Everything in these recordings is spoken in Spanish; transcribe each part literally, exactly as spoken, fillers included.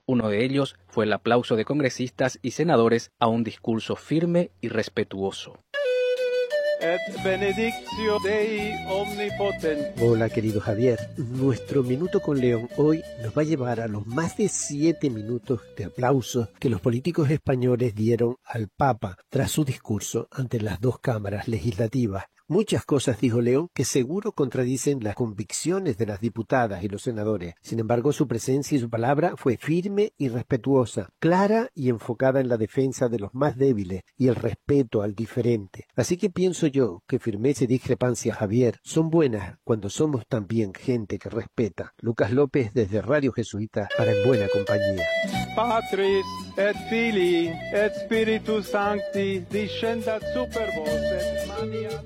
Uno de ellos fue el aplauso de congresistas y senadores a un discurso firme y respetuoso. Et benedictio Dei omnipotens. Hola querido Javier, nuestro Minuto con León hoy nos va a llevar a los más de siete minutos de aplausos que los políticos españoles dieron al Papa tras su discurso ante las dos cámaras legislativas. Muchas cosas dijo León que seguro contradicen las convicciones de las diputadas y los senadores. Sin embargo, su presencia y su palabra fue firme y respetuosa, clara y enfocada en la defensa de los más débiles y el respeto al diferente. Así que pienso yo que firmeza y discrepancia, Javier, son buenas cuando somos también gente que respeta. Lucas López desde Radio Jesuita para En Buena Compañía. Patris et Filii et Spiritus Sancti descendat super vos et maniat.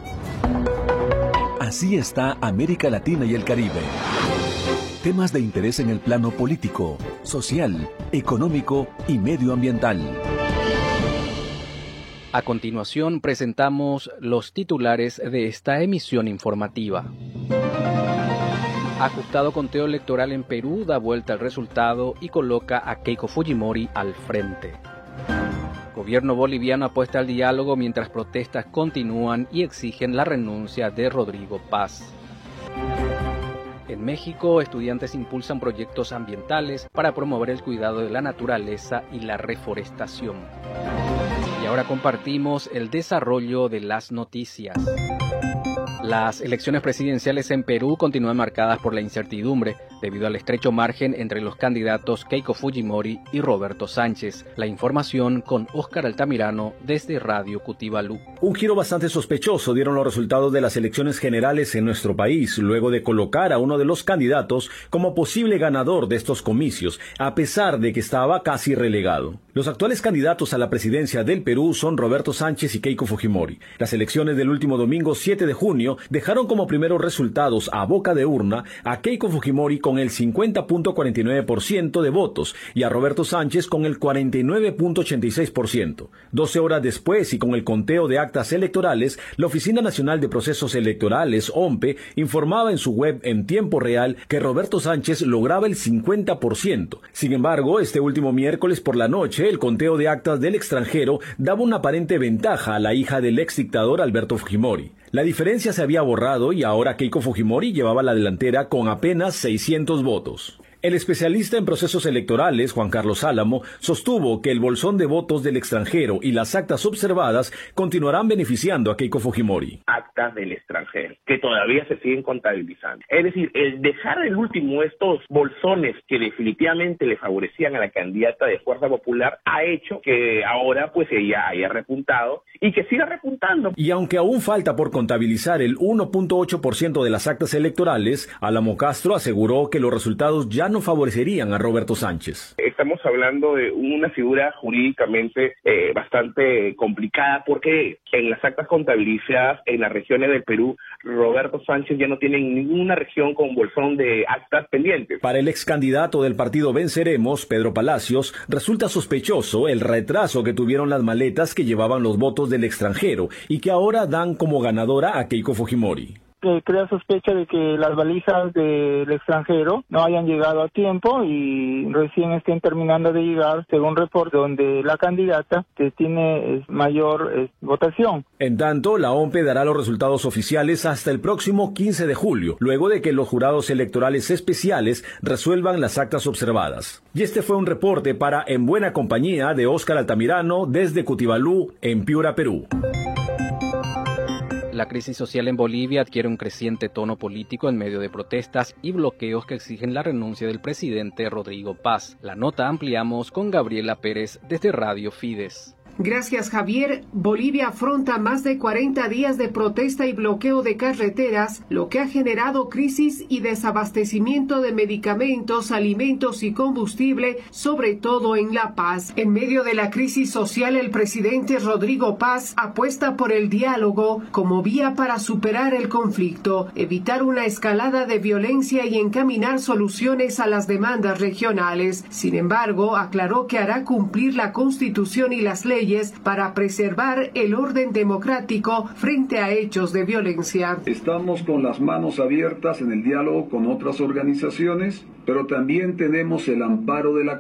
Así está América Latina y el Caribe. Temas de interés en el plano político, social, económico y medioambiental. A continuación presentamos los titulares de esta emisión informativa. Ajustado conteo electoral en Perú da vuelta al resultado y coloca a Keiko Fujimori al frente. Gobierno boliviano apuesta al diálogo mientras protestas continúan y exigen la renuncia de Rodrigo Paz. En México, estudiantes impulsan proyectos ambientales para promover el cuidado de la naturaleza y la reforestación. Y ahora compartimos el desarrollo de las noticias. Las elecciones presidenciales en Perú continúan marcadas por la incertidumbre debido al estrecho margen entre los candidatos Keiko Fujimori y Roberto Sánchez. La información con Óscar Altamirano desde Radio Cutibalú. Un giro bastante sospechoso dieron los resultados de las elecciones generales en nuestro país, luego de colocar a uno de los candidatos como posible ganador de estos comicios, a pesar de que estaba casi relegado. Los actuales candidatos a la presidencia del Perú son Roberto Sánchez y Keiko Fujimori. Las elecciones del último domingo siete de junio dejaron como primeros resultados a boca de urna a Keiko Fujimori con el cincuenta punto cuarenta y nueve por ciento de votos y a Roberto Sánchez con el cuarenta y nueve punto ochenta y seis por ciento. doce horas después y con el conteo de actas electorales, la Oficina Nacional de Procesos Electorales, O M P E, informaba en su web en tiempo real que Roberto Sánchez lograba el cincuenta por ciento. Sin embargo, este último miércoles por la noche, el conteo de actas del extranjero daba una aparente ventaja a la hija del ex dictador Alberto Fujimori. La diferencia se había borrado y ahora Keiko Fujimori llevaba la delantera con apenas seiscientos votos. El especialista en procesos electorales, Juan Carlos Álamo, sostuvo que el bolsón de votos del extranjero y las actas observadas continuarán beneficiando a Keiko Fujimori. Actas del extranjero, que todavía se siguen contabilizando. Es decir, el dejar el último estos bolsones que definitivamente le favorecían a la candidata de Fuerza Popular ha hecho que ahora pues ella haya repuntado y que siga repuntando. Y aunque aún falta por contabilizar el uno punto ocho por ciento de las actas electorales, Álamo Castro aseguró que los resultados ya no favorecerían a Roberto Sánchez. Estamos hablando de una figura jurídicamente eh, bastante complicada porque en las actas contabilizadas en las regiones del Perú, Roberto Sánchez ya no tiene ninguna región con bolsón de actas pendientes. Para el ex candidato del partido Venceremos, Pedro Palacios, resulta sospechoso el retraso que tuvieron las maletas que llevaban los votos del extranjero y que ahora dan como ganadora a Keiko Fujimori. Que crea sospecha de que las valijas del extranjero no hayan llegado a tiempo y recién estén terminando de llegar, según reporte, donde la candidata que tiene mayor eh, votación. En tanto, la O M P E dará los resultados oficiales hasta el próximo quince de julio, luego de que los jurados electorales especiales resuelvan las actas observadas. Y este fue un reporte para En Buena Compañía de Óscar Altamirano desde Cutibalú, en Piura, Perú. La crisis social en Bolivia adquiere un creciente tono político en medio de protestas y bloqueos que exigen la renuncia del presidente Rodrigo Paz. La nota ampliamos con Gabriela Pérez desde Radio Fides. Gracias, Javier. Bolivia afronta más de cuarenta días de protesta y bloqueo de carreteras, lo que ha generado crisis y desabastecimiento de medicamentos, alimentos y combustible, sobre todo en La Paz. En medio de la crisis social, el presidente Rodrigo Paz apuesta por el diálogo como vía para superar el conflicto, evitar una escalada de violencia y encaminar soluciones a las demandas regionales. Sin embargo, aclaró que hará cumplir la Constitución y las leyes para preservar el orden democrático frente a hechos de violencia. Estamos con las manos abiertas en el diálogo con otras organizaciones, pero también tenemos el amparo de la